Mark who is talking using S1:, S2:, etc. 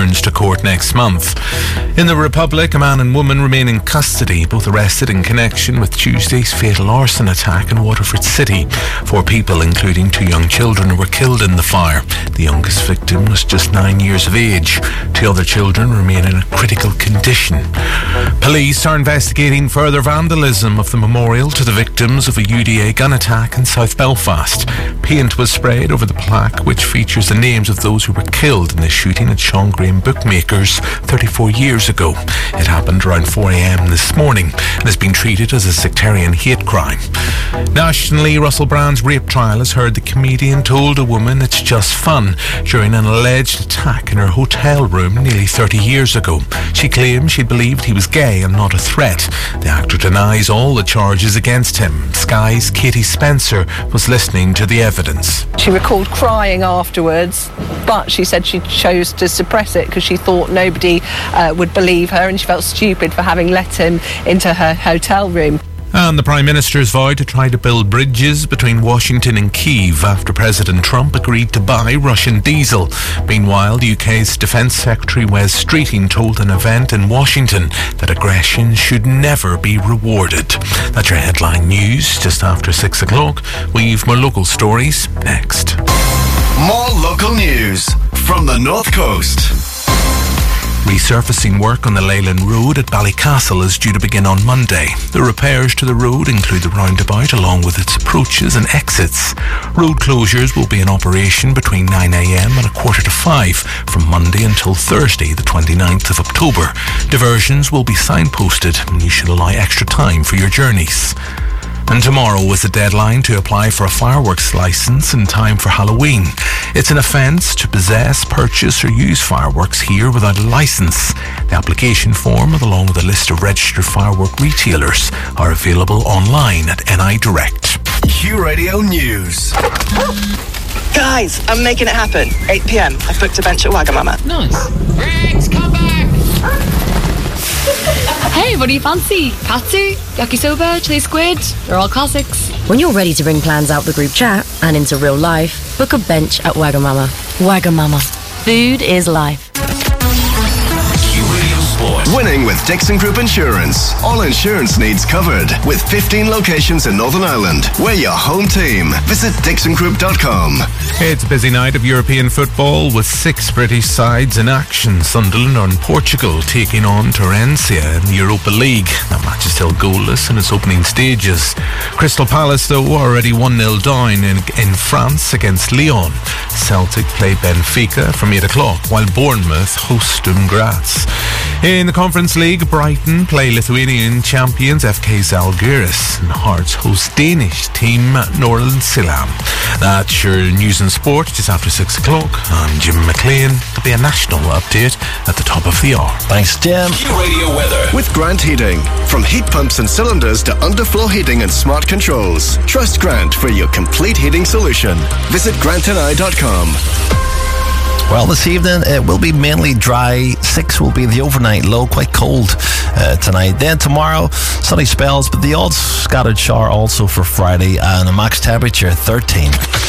S1: returns to court next month. In the Republic, a man and woman remain in custody, both arrested in connection with Tuesday's fatal arson attack in Waterford City. 4 people, including 2 young children, were killed in the fire. The youngest victim was just 9 years of age. 2 other children remain in a critical condition. Police are investigating further vandalism of the memorial to the victims of a UDA gun attack in South Belfast. Paint was sprayed over the plaque, which features the names of those who were killed in the shooting at Sean Graham Bookmakers 34 years ago. It happened around 4 a.m. this morning and has been treated as a sectarian hate crime. Nationally, Russell Brand's rape trial has heard the comedian told a woman it's just fun during an alleged attack in her hotel room nearly 30 years ago. She claims she believed he was gay and not a threat. The actor denies all the charges against him. Sky's Katie Spencer was listening to the evidence.
S2: She recalled crying afterwards, but she said she chose to suppress it because she thought nobody would believe her, and she felt stupid for having let him into her hotel room.
S1: And the Prime Minister's vowed to try to build bridges between Washington and Kyiv after President Trump agreed to buy Russian diesel. Meanwhile, the UK's Defence Secretary Wes Streeting told an event in Washington that aggression should never be rewarded. That's your headline news. Just after 6 o'clock, we've more local stories next.
S3: More local news from the North Coast.
S1: Resurfacing work on the Leyland Road at Ballycastle is due to begin on Monday. The repairs to the road include the roundabout along with its approaches and exits. Road closures will be in operation between 9 a.m. and 4:45 from Monday until Thursday, the 29th of October. Diversions will be signposted and you should allow extra time for your journeys. And tomorrow is the deadline to apply for a fireworks licence in time for Halloween. It's an offence to possess, purchase or use fireworks here without a licence. The application form, along with a list of registered firework retailers, are available online at NI Direct.
S3: Q Radio News.
S4: Guys, I'm making it happen. 8 p.m. I've booked a bench at Wagamama.
S5: Nice. Rex, come back! Hey, what do you fancy? Katsu, yakisoba, chili squid? They're all classics.
S6: When you're ready to bring plans out the group chat and into real life, book a bench at Wagamama. Wagamama. Food is life.
S3: Winning with Dixon Group Insurance. All insurance needs covered. With 15 locations in Northern Ireland. We're your home team. Visit dixongroup.com.
S1: It's a busy night of European football with 6 British sides in action. Sunderland and Portugal taking on Torrencia in the Europa League. That match is still goalless in its opening stages. Crystal Palace, though, already 1-0 down in France against Lyon. Celtic play Benfica from 8 o'clock, while Bournemouth host Sturm Graz. In the Conference League, Brighton play Lithuanian champions FK Zalgiris, and Hearts host Danish team Northern Silam. That's your news and sport just after 6 o'clock. I'm Jim McLean. There'll be a national update at the top of the hour.
S7: Thanks, Jim.
S3: Q Radio weather with Grant Heating. From heat pumps and cylinders to underfloor heating and smart controls. Trust Grant for your complete heating solution. Visit grantandI.com.
S7: Well, this evening it will be mainly dry. 6 will be the overnight low, quite cold tonight. Then tomorrow, sunny spells, but the odd scattered shower also for Friday, and a max temperature 13.